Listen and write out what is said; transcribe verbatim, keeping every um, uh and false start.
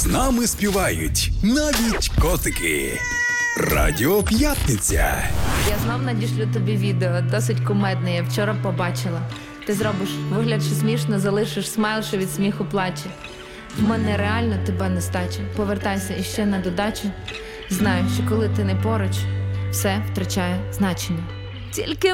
З нами співають навіть котики. Радіо П'ятниця. Я знов надішлю тобі відео, досить кумедне, я вчора побачила. Ти зробиш вигляд, що смішно, залишиш смайл, що від сміху плаче. В мене реально тебе нестача. Повертайся іще на додачу. Знаю, що коли ти не поруч, все втрачає значення. Тільки